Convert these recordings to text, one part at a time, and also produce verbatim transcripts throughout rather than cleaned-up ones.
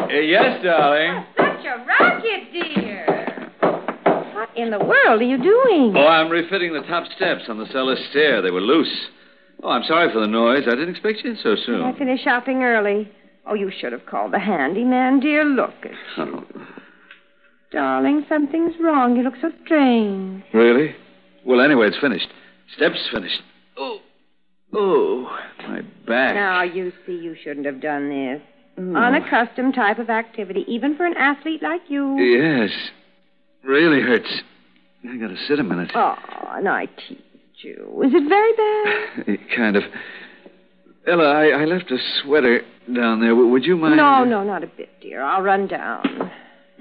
Uh, yes, darling. Such a rocket, dear. What in the world are you doing? Oh, I'm refitting the top steps on the cellar stair. They were loose. Oh, I'm sorry for the noise. I didn't expect you in so soon. I finished shopping early. Oh, you should have called the handyman, dear. Look at you. Oh. Darling, something's wrong. You look so strange. Really? Well, anyway, it's finished. Steps finished. Oh. Oh, my back. Now, you see, you shouldn't have done this. Oh. Unaccustomed type of activity, even for an athlete like you. Yes. Really hurts. I gotta sit a minute. Oh, and I teased you. Is it very bad? Kind of. Ella, I, I left a sweater down there. Would you mind? No, no, not a bit, dear. I'll run down.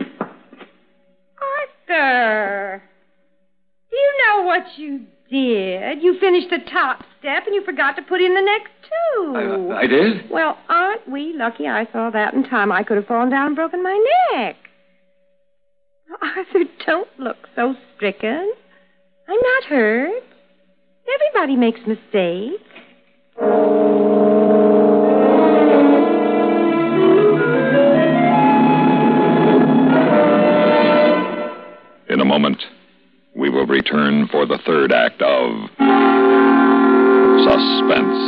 Arthur! Do you know what you did? You finished the top step and you forgot to put in the next two. I, I did? Well, aren't we lucky I saw that in time? I could have fallen down and broken my neck. Arthur, don't look so stricken. I'm not hurt. Everybody makes mistakes. In a moment, we will return for the third act of Suspense.